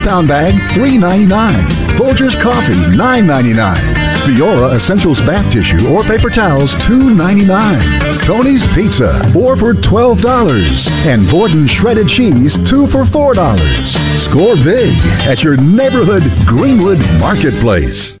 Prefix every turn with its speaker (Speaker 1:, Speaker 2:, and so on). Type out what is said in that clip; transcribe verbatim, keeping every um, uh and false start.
Speaker 1: Pound bag, three ninety-nine. Folgers coffee, nine ninety-nine. Fiora Essentials bath tissue or paper towels, two ninety-nine. Tony's Pizza, four for twelve dollars. And Borden shredded cheese, two for four dollars. Score big at your neighborhood Greenwood Marketplace.